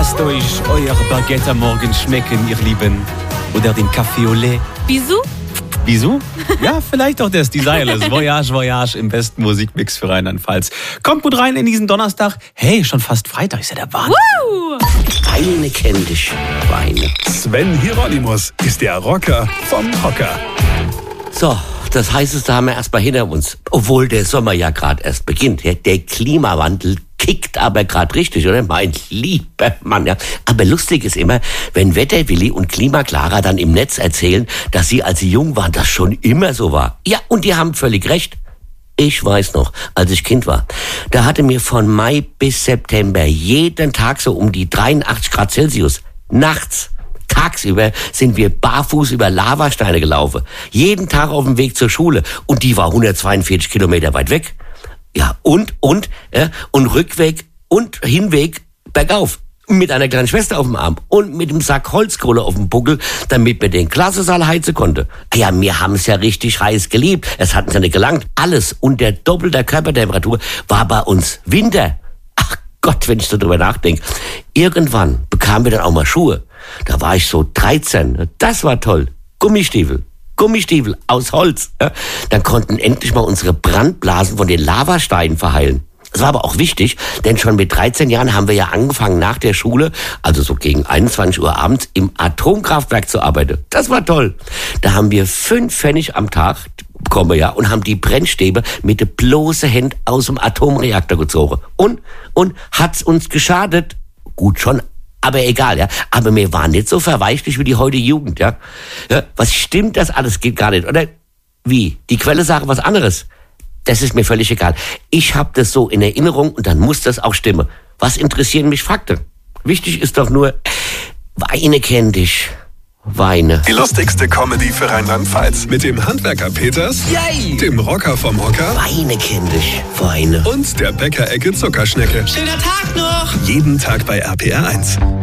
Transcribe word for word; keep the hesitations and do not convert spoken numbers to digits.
Lasst euch euer Baguette am Morgen schmecken, ihr Lieben. Oder den Café au lait. Bisous? Bisous? Ja, vielleicht auch das, die Seiles. Voyage, Voyage im besten Musikmix für Rheinland-Pfalz. Kommt gut rein in diesen Donnerstag. Hey, schon fast Freitag, ist ja der Wahnsinn. Woo! Weine kenn dich, Weine. Sven Hieronymus ist der Rocker vom Hocker. So, das Heißeste haben wir erstmal hinter uns. Obwohl der Sommer ja gerade erst beginnt. Ja, der Klimawandel kickt aber gerade richtig, oder? Mein lieber Mann, ja. Aber lustig ist immer, wenn Wetterwilli und Klimaklara dann im Netz erzählen, dass sie, als sie jung waren, das schon immer so war. Ja, und die haben völlig recht. Ich weiß noch, als ich Kind war, da hatte mir von Mai bis September jeden Tag so um die dreiundachtzig Grad Celsius. Nachts. Tagsüber sind wir barfuß über Lavasteine gelaufen. Jeden Tag auf dem Weg zur Schule. Und die war hundertzweiundvierzig Kilometer weit weg. Ja, und, und, ja, und Rückweg und Hinweg bergauf. Mit einer kleinen Schwester auf dem Arm und mit dem Sack Holzkohle auf dem Buckel, damit wir den Klassensaal heizen konnte. Ja, wir haben es ja richtig heiß geliebt. Es hat uns ja nicht gelangt. Alles unter doppelter Körpertemperatur war bei uns Winter. Ach Gott, wenn ich so drüber nachdenke. Irgendwann bekamen wir dann auch mal Schuhe. Da war ich so dreizehn. Das war toll. Gummistiefel. Gummistiefel aus Holz. Ja? Dann konnten endlich mal unsere Brandblasen von den Lavasteinen verheilen. Das war aber auch wichtig, denn schon mit dreizehn Jahren haben wir ja angefangen, nach der Schule, also so gegen einundzwanzig Uhr abends, im Atomkraftwerk zu arbeiten. Das war toll. Da haben wir fünf Pfennig am Tag bekommen, ja, und haben die Brennstäbe mit der bloßen Hand aus dem Atomreaktor gezogen. Und, und hat's uns geschadet? Gut schon, aber egal, ja. Aber wir waren nicht so verweichlich wie die heutige Jugend, ja. ja. Was stimmt, das alles geht gar nicht, oder? Wie? Die Quelle sagt was anderes. Das ist mir völlig egal. Ich habe das so in Erinnerung und dann muss das auch stimmen. Was interessieren mich Fakten? Wichtig ist doch nur, Weine kenn dich. Weine. Die lustigste Comedy für Rheinland-Pfalz. Mit dem Handwerker Peters, Yay! dem Rocker vom Hocker Weine kenn dich. Weine. und der Bäckerecke Zuckerschnecke. Schöner Tag noch! Jeden Tag bei R P R eins.